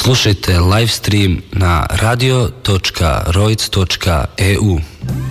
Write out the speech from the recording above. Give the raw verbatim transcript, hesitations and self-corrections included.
Slušajte live stream na radio točka roic točka e u.